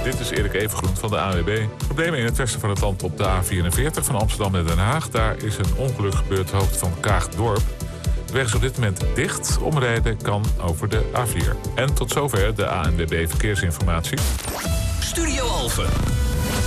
Dit is Erik Evengroen van de ANWB. Problemen in het westen van het land op de A44 van Amsterdam naar Den Haag. Daar is een ongeluk gebeurd de hoogte van Kaagdorp. De weg is op dit moment dicht. Omrijden kan over de A4. En tot zover de ANWB Verkeersinformatie. Studio Alphen.